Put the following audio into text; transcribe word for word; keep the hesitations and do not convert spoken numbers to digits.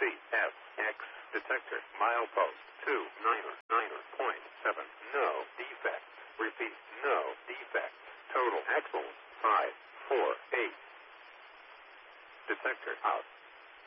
F X detector milepost two niner niner point seven. No defect. Repeat, no defect. Total axles five four eight. Detector out.